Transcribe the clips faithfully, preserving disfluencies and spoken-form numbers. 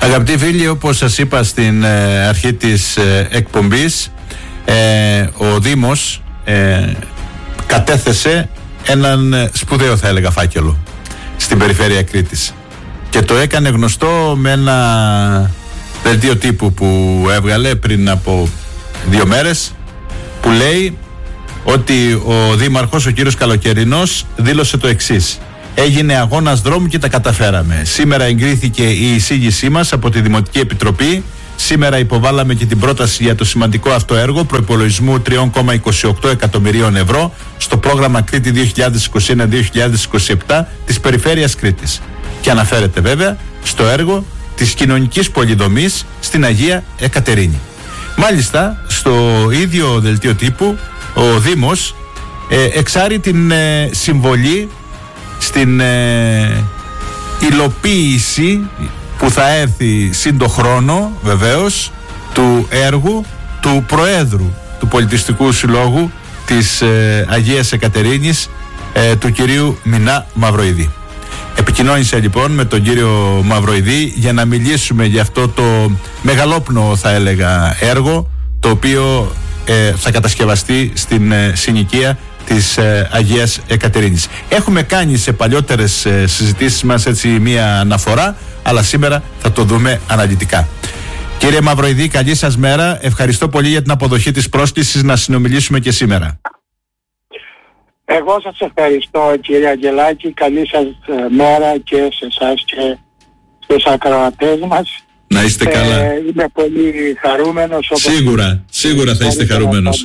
Αγαπητοί φίλοι, όπως σας είπα στην ε, αρχή της ε, εκπομπής, ε, ο Δήμος ε, κατέθεσε έναν ε, σπουδαίο, θα έλεγα, φάκελο στην περιφέρεια Κρήτης και το έκανε γνωστό με ένα δελτίο τύπου που έβγαλε πριν από δύο μέρες, που λέει ότι ο Δήμαρχος, ο κύριος Καλοκαιρινός, δήλωσε το εξής: έγινε αγώνας δρόμου και τα καταφέραμε. Σήμερα εγκρίθηκε η εισήγησή μας από τη Δημοτική Επιτροπή. Σήμερα υποβάλαμε και την πρόταση για το σημαντικό αυτό έργο προϋπολογισμού τρία κόμμα είκοσι οκτώ εκατομμυρίων ευρώ στο πρόγραμμα Κρήτη δύο χιλιάδες είκοσι ένα δύο χιλιάδες είκοσι επτά της Περιφέρειας Κρήτης. Και αναφέρεται βέβαια στο έργο της κοινωνικής πολυδομής στην Αγία Εκατερίνη. Μάλιστα, στο ίδιο δελτίο τύπου, ο Δήμος ε, εξάρει την ε, συμβολή στην ε, υλοποίηση που θα έρθει σύντο χρόνο, βεβαίως, του έργου του Προέδρου του Πολιτιστικού Συλλόγου της ε, Αγίας Εκατερίνης, ε, του κυρίου Μινά Μαυροειδή. Επικοινώνησα λοιπόν με τον κύριο Μαυροειδή για να μιλήσουμε για αυτό το μεγαλόπνοο, θα έλεγα, έργο, το οποίο ε, θα κατασκευαστεί στην ε, συνοικία της ε, Αγίας Εκατερίνης. Έχουμε κάνει σε παλιότερες ε, συζητήσεις μας έτσι μία αναφορά, αλλά σήμερα θα το δούμε αναλυτικά. Κύριε Μαυροειδή, καλή σας μέρα. Ευχαριστώ πολύ για την αποδοχή της πρόσκλησης να συνομιλήσουμε και σήμερα. Εγώ σας ευχαριστώ, κύριε Αγγελάκη. Καλή σας μέρα και σε εσάς και στους ακροατές μας. Να είστε καλά. Ε, είμαι πολύ χαρούμενος. Σίγουρα, σίγουρα θα είστε χαρούμενος.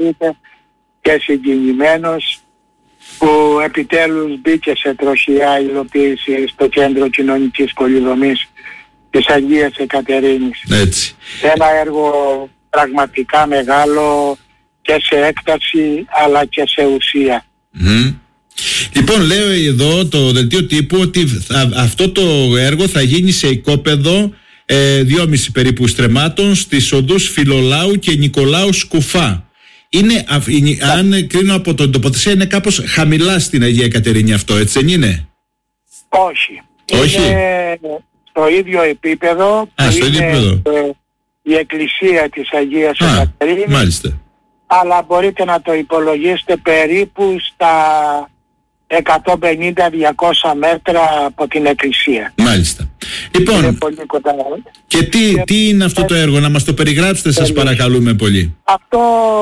Και συγκινημένος που επιτέλους μπήκε σε τροχιά υλοποίηση στο Κέντρο Κοινωνικής Πολυδομής της Αγίας Εκατερίνης. Έτσι. Ένα έργο πραγματικά μεγάλο και σε έκταση αλλά και σε ουσία. Mm. Λοιπόν, λέω εδώ το δελτίο τύπου ότι θα, αυτό το έργο θα γίνει σε οικόπεδο ε, δυόμισι περίπου στρεμμάτων στις οδούς Φιλολάου και Νικολάου Σκουφά. Είναι, αν κρίνω από τον τοποθεσία, είναι κάπως χαμηλά στην Αγία Εκατερίνη αυτό, έτσι δεν είναι? Όχι. Όχι. Είναι στο ίδιο επίπεδο. Α, στο ίδιο επίπεδο. Η εκκλησία της Αγίας Α, Εκατερίνης. Μάλιστα. Αλλά μπορείτε να το υπολογίσετε περίπου στα εκατόν πενήντα με διακόσια μέτρα από την εκκλησία. Μάλιστα. Λοιπόν, είναι πολύ κοντά. Και τι, και τι είναι αυτό το έργο, να μας το περιγράψετε σας παρακαλούμε πολύ. Αυτό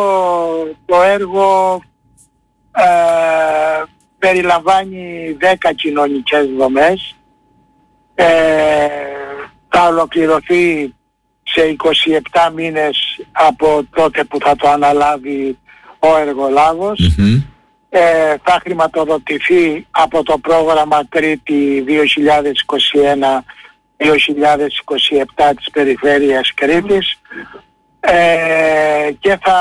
το έργο ε, περιλαμβάνει δέκα κοινωνικές δομές. Ε, θα ολοκληρωθεί σε είκοσι επτά μήνες από τότε που θα το αναλάβει ο εργολάβος. Mm-hmm. Ε, θα χρηματοδοτηθεί από το πρόγραμμα Κρήτη δύο χιλιάδες είκοσι ένα δύο χιλιάδες είκοσι επτά της Περιφέρειας Κρήτης ε, και θα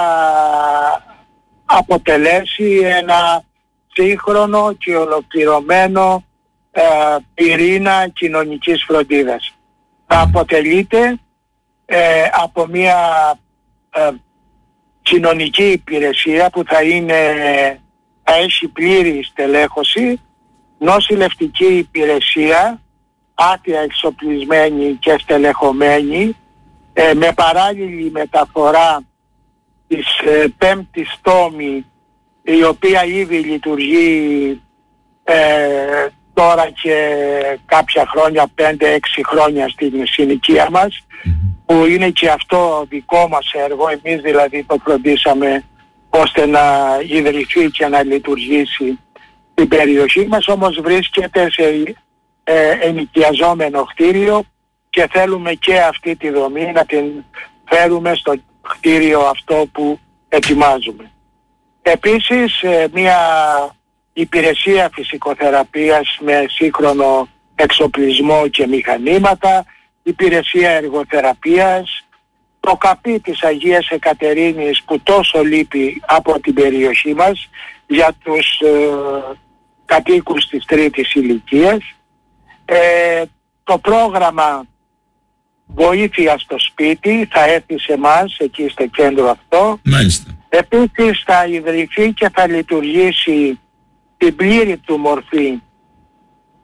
αποτελέσει ένα σύγχρονο και ολοκληρωμένο ε, πυρήνα κοινωνικής φροντίδας. Θα αποτελείται ε, από μια ε, κοινωνική υπηρεσία που θα είναι, θα έχει πλήρη στελέχωση, νοσηλευτική υπηρεσία, άτια εξοπλισμένη και στελεχωμένη, ε, με παράλληλη μεταφορά της ε, πέμπτης τόμη, η οποία ήδη λειτουργεί ε, τώρα και κάποια χρόνια, πέντε έξι χρόνια στην συνοικία μας, που είναι και αυτό δικό μας έργο. Εμείς δηλαδή το φροντίσαμε ώστε να ιδρυθεί και να λειτουργήσει στην περιοχή μας, όμως βρίσκεται σε ε, ενοικιαζόμενο κτίριο και θέλουμε και αυτή τη δομή να την φέρουμε στο κτίριο αυτό που ετοιμάζουμε. Επίσης ε, μια υπηρεσία φυσικοθεραπείας με σύγχρονο εξοπλισμό και μηχανήματα, υπηρεσία εργοθεραπείας, το καπί της Αγίας Εκατερίνης που τόσο λείπει από την περιοχή μας για τους ε, κατοίκους της τρίτης ηλικίας, ε, το πρόγραμμα βοήθεια στο σπίτι θα έρθει σε εμάς εκεί στο κέντρο αυτό. Μάλιστα. Επίσης θα ιδρυθεί και θα λειτουργήσει την πλήρη του μορφή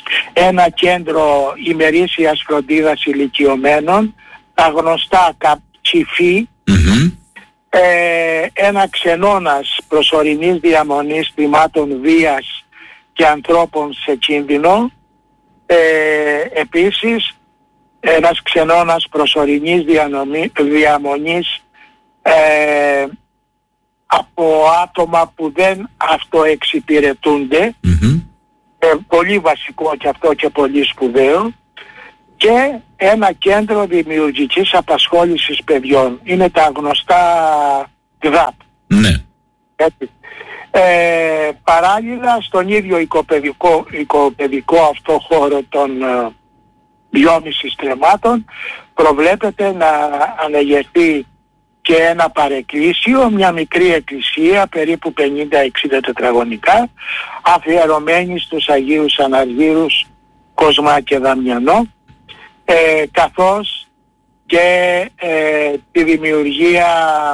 ένα κέντρο ημερήσιας φροντίδας ηλικιωμένων, τα γνωστά ΚΑΠ-ΤΣΙΦΗ, mm-hmm. ε, ένα ξενώνας προσωρινής διαμονής θυμάτων βίας και ανθρώπων σε κίνδυνο, ε, επίσης ένας ξενώνας προσωρινής διανομή, διαμονής ε, από άτομα που δεν αυτοεξυπηρετούνται, mm-hmm. ε, πολύ βασικό και αυτό και πολύ σπουδαίο, και ένα κέντρο δημιουργικής απασχόλησης παιδιών. Είναι τα γνωστά ΚΔΑΠ. Ναι. Έτσι. Ε, παράλληλα στον ίδιο οικοπαιδικό, οικοπαιδικό αυτό χώρο των ε, δυόμισι στρεμμάτων προβλέπεται να αναγερθεί και ένα παρεκκλήσιο, μια μικρή εκκλησία περίπου πενήντα εξήντα τετραγωνικά, αφιερωμένη στους Αγίους Αναργύρους Κοσμά και Δαμιανό, ε, καθώς και ε, τη δημιουργία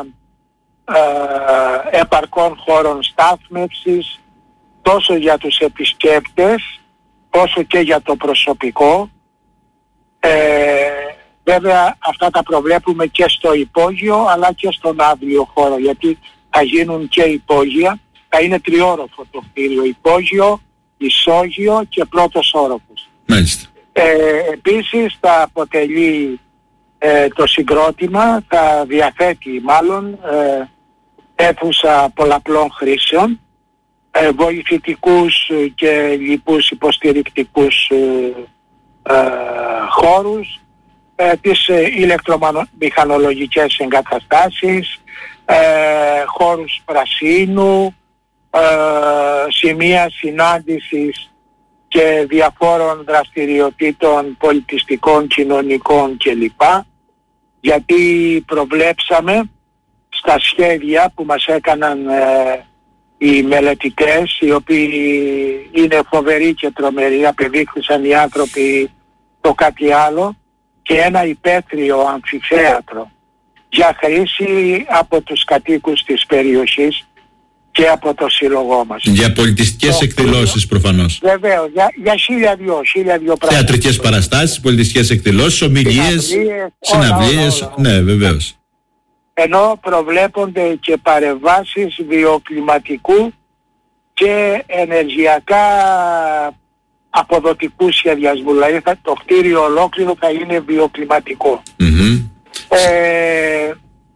ε, επαρκών χώρων στάθμευσης τόσο για τους επισκέπτες όσο και για το προσωπικό. Ε, βέβαια αυτά τα προβλέπουμε και στο υπόγειο αλλά και στον αύριο χώρο, γιατί θα γίνουν και υπόγεια. Θα είναι τριόροφο το κτίριο, υπόγειο, ισόγειο και πρώτος όροφος. Μάλιστα. Ε, επίσης θα αποτελεί ε, το συγκρότημα, θα διαθέτει μάλλον ε, αίθουσα πολλαπλών χρήσεων, ε, βοηθητικούς και λοιπούς υποστηρικτικούς ε, ε, χώρους, ε, τις ε, ηλεκτρομηχανολογικές εγκαταστάσεις, ε, χώρους πρασίνου, ε, σημεία συνάντησης και διαφόρων δραστηριοτήτων πολιτιστικών, κοινωνικών κλπ. Γιατί προβλέψαμε στα σχέδια που μας έκαναν ε, οι μελετητές, οι οποίοι είναι φοβεροί και τρομεροί, απεδείχθησαν οι άνθρωποι το κάτι άλλο, και ένα υπαίθριο αμφιθέατρο για χρήση από τους κατοίκους της περιοχής και από το σύλλογό μας. Για πολιτιστικές το εκδηλώσεις προφανώς. Βεβαίως, για, για χίλια δυο, χίλια δυο πράγματα. Θεατρικές παραστάσεις, πολιτιστικές εκδηλώσεις, ομιλίες, συναυλίες, ναι βεβαίως. Ενώ προβλέπονται και παρεμβάσεις βιοκλιματικού και ενεργειακά αποδοτικού σχεδιασμού. Δηλαδή θα, το κτίριο ολόκληρο θα είναι βιοκλιματικό. Mm-hmm. Ε,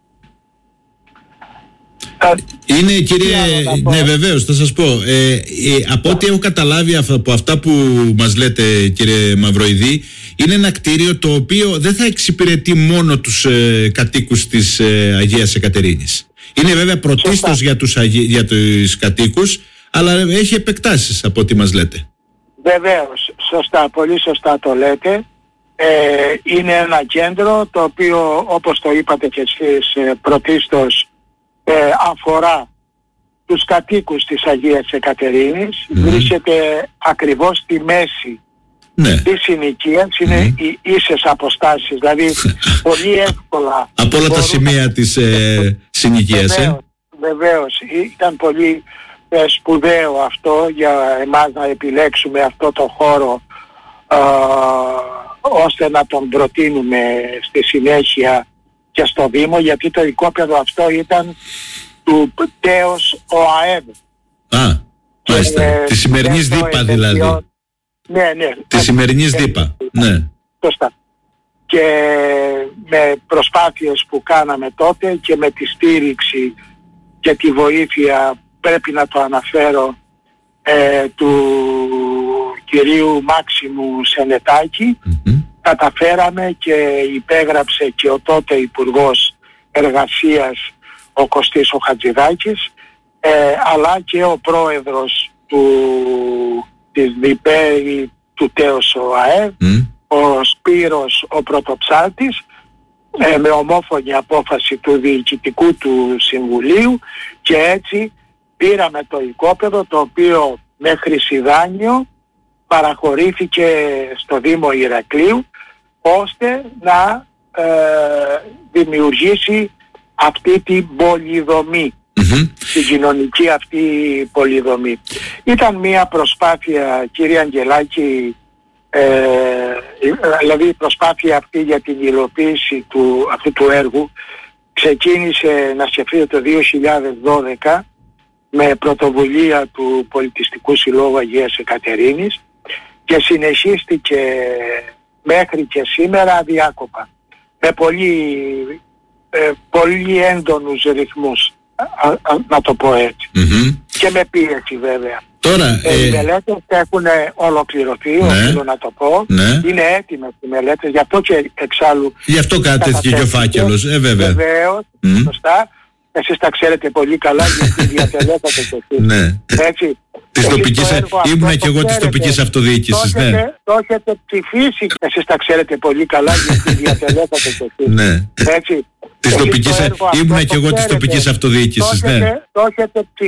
Είναι κύριε, ναι βεβαίως θα σας πω, ε, ε, από ό,τι έχω καταλάβει από αυτά που μας λέτε κύριε Μαυροειδή, είναι ένα κτίριο το οποίο δεν θα εξυπηρετεί μόνο τους ε, κατοίκους της ε, Αγίας Εκατερίνης. Είναι βέβαια πρωτίστως για τους, για τους κατοίκους, αλλά έχει επεκτάσεις από ό,τι μας λέτε. Βεβαίως, σωστά, πολύ σωστά το λέτε. Ε, είναι ένα κέντρο το οποίο, όπως το είπατε και εσείς, ε, πρωτίστως ε, αφορά τους κατοίκους της Αγίας Εκατερίνης. Mm. Βρίσκεται ακριβώς στη μέση ναι. της συνοικίας, είναι mm. οι ίσες αποστάσεις, δηλαδή πολύ εύκολα από όλα τα σημεία της ε, συνοικίας. Βεβαίως, βεβαίως, ήταν πολύ ε, σπουδαίο αυτό για εμάς να επιλέξουμε αυτό το χώρο, ε, ώστε να τον προτείνουμε στη συνέχεια και στο Δήμο, γιατί το οικόπεδο αυτό ήταν του τέος ΟΑΕΔ. Α, μάλιστα. Ε, τη σημερινής ΔΥΠΑ δηλαδή. Ναι, ναι. Τη σημερινής ΔΥΠΑ, ναι. Σωστά. Και με προσπάθειες που κάναμε τότε και με τη στήριξη και τη βοήθεια, πρέπει να το αναφέρω, ε, του κυρίου Μάξιμου Σενετάκη, mm-hmm. καταφέραμε και υπέγραψε και ο τότε Υπουργός Εργασίας ο Κωστής ο Χατζηδάκης, ε, αλλά και ο πρόεδρος του, της ΔΥΠΕ, του ΤΕΟΣ ΟΑΕ, mm. ο Σπύρος ο Πρωτοψάλτης, ε, με ομόφωνη απόφαση του Διοικητικού του Συμβουλίου, και έτσι πήραμε το οικόπεδο, το οποίο με χρυσιδάνιο παραχωρήθηκε στο Δήμο Ηρακλείου, ώστε να ε, δημιουργήσει αυτή την πολυδομή, mm-hmm. την κοινωνική αυτή πολυδομή. Ήταν μια προσπάθεια, κύριε Αγγελάκη, Ε, δηλαδή η προσπάθεια αυτή για την υλοποίηση του, αυτού του έργου ξεκίνησε να σκεφτεί το δύο χιλιάδες δώδεκα με πρωτοβουλία του Πολιτιστικού Συλλόγου Αγίας Εκατερίνης και συνεχίστηκε μέχρι και σήμερα αδιάκοπα με πολύ, ε, πολύ έντονους ρυθμούς, α, α, να το πω έτσι. Mm-hmm. Και με πίεση βέβαια. Τώρα, ε, ε... Οι μελέτες έχουν ολοκληρωθεί, ναι, οφείλω να το πω. Ναι. Είναι έτοιμες οι μελέτες, γι' αυτό και εξάλλου... Γι' αυτό κατέθηκε και ο φάκελος, ε, βέβαια. Βεβαίως, mm. σωστά. Εσείς τα ξέρετε πολύ καλά γιατί διατελέσατε και εσείς. Ναι. Έτσι. Της τοπικής, ήμουνα και εγώ της τοπικής αυτοδιοίκησης, ναι. Το έχετε ψηφίσει, εσείς τα ξέρετε πολύ καλά γιατί διατελέσατε και εσείς. Ναι. Έτσι. Της τοπικής, ήμουνα και εγώ της τοπικής αυτοδιοίκησης, ναι. Το έχετε ψηφίσει.